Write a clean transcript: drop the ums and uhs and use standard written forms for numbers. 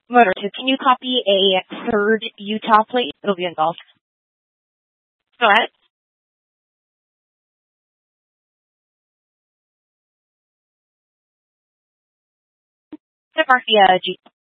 Motor 2, can you copy a third Utah plate? It'll be involved. Go ahead. The Garcia Jeep.